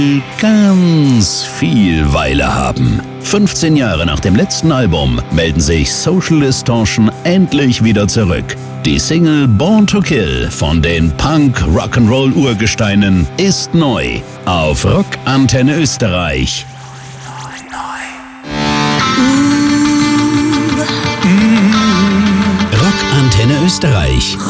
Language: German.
ganz viel Weile haben. 15 Jahre nach dem letzten Album melden sich Social Distortion endlich wieder zurück. Die Single Born to Kill von den Punk-Rock'n'Roll-Urgesteinen ist neu auf Rock Antenne Österreich. Rock Antenne Österreich.